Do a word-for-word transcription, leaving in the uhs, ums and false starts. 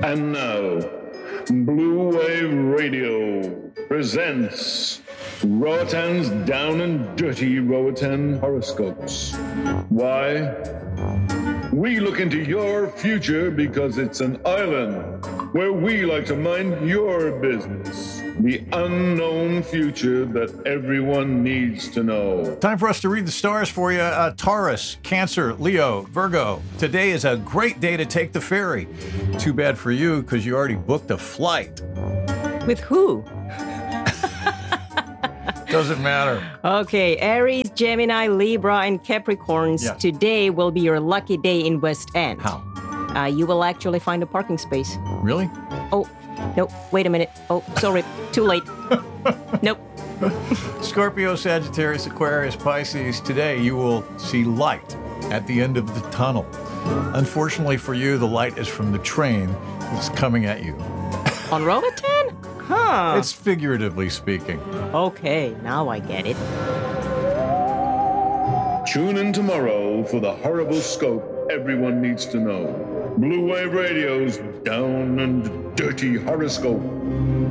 And now, Blue Wave Radio presents Roatan's Down and Dirty Roatan Horoscopes. Why? We look into your future because it's an island where we like to mind your business. The unknown future that everyone needs to know. Time for us to read the stars for you. Uh, Taurus, Cancer, Leo, Virgo. Today is a great day to take the ferry. Too bad for you because you already booked a flight. With who? Doesn't matter. Okay, Aries, Gemini, Libra, and Capricorns. Yes. Today will be your lucky day in West End. How? Uh, you will actually find a parking space. Really? Oh, no, wait a minute. Oh, sorry, too late. Nope. Scorpio, Sagittarius, Aquarius, Pisces. Today you will see light at the end of the tunnel. Unfortunately for you, the light is from the train that's coming at you. On Roatan? Huh. It's figuratively speaking. Okay, now I get it. Tune in tomorrow for the horrible scope everyone needs to know. Blue Wave Radio's Down and Dirty Horoscope.